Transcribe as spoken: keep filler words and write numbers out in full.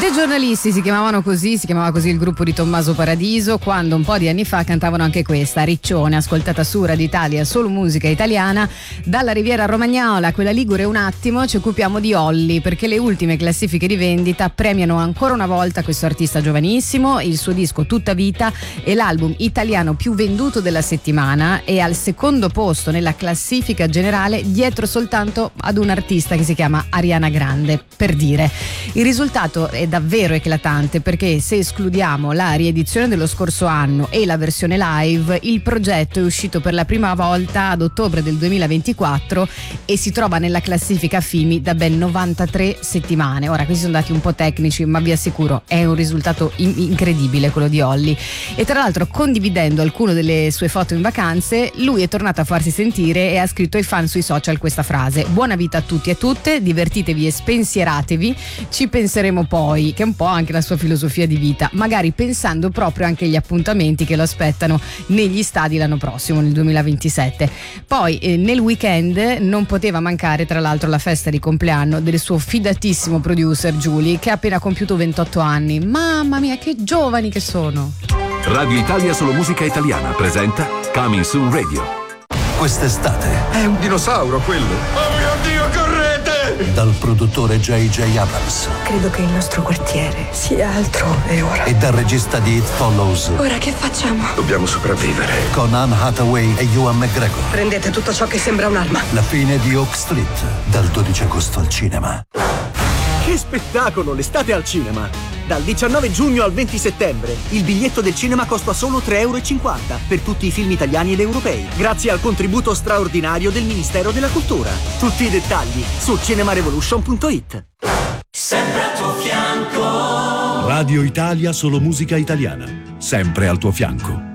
De Giornalisti si chiamavano così, si chiamava così il gruppo di Tommaso Paradiso, quando un po' di anni fa cantavano anche questa, Riccione, ascoltata su Radio Italia, solo musica italiana. Dalla Riviera Romagnola a quella ligure un attimo ci occupiamo di Olly, perché le ultime classifiche di vendita premiano ancora una volta questo artista giovanissimo, il suo disco Tutta Vita è l'album italiano più venduto della settimana e al secondo posto nella classifica generale, dietro soltanto ad un artista che si chiama Ariana Grande, per dire. Il risultato è davvero eclatante, perché se escludiamo la riedizione dello scorso anno e la versione live, il progetto è uscito per la prima volta ad ottobre del duemilaventiquattro e si trova nella classifica Fimi da ben novantatré settimane. Ora, questi sono dati un po' tecnici, ma vi assicuro è un risultato in- incredibile quello di Olly. E tra l'altro, condividendo alcune delle sue foto in vacanze, lui è tornato a farsi sentire e ha scritto ai fan sui social questa frase: buona vita a tutti e a tutte, divertitevi e spensieratevi, ci penseremo poi, che è un po' anche la sua filosofia di vita, magari pensando proprio anche agli appuntamenti che lo aspettano negli stadi l'anno prossimo, nel duemilaventisette. Poi eh, nel weekend non poteva mancare tra l'altro la festa di compleanno del suo fidatissimo producer Julie, che ha appena compiuto ventotto anni. Mamma mia, che giovani che sono! Radio Italia Solo Musica Italiana presenta Coming Soon Radio. Quest'estate è un dinosauro quello. Oh mio Dio, correte! Dal produttore J J Abrams. Credo che il nostro quartiere sia altrove ora. E dal regista di It Follows. Ora che facciamo? Dobbiamo sopravvivere. Con Anne Hathaway e Ewan McGregor. Prendete tutto ciò che sembra un'arma. La fine di Oak Street, dal dodici agosto al cinema. Che spettacolo, l'estate al cinema! Dal diciannove giugno al venti settembre il biglietto del cinema costa solo tre e cinquanta euro per tutti i film italiani ed europei, grazie al contributo straordinario del Ministero della Cultura. Tutti i dettagli su cinemarevolution punto it. Sempre al tuo fianco. Radio Italia Solo Musica Italiana, sempre al tuo fianco.